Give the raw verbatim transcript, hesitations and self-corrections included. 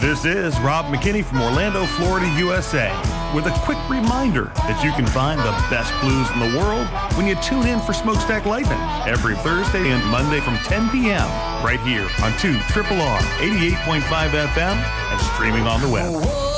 This is Rob McKinney from Orlando, Florida, U S A, with a quick reminder that you can find the best blues in the world when you tune in for Smokestack Lightning every Thursday and Monday from ten p.m. right here on two R R R eighty-eight point five F M and streaming on the web.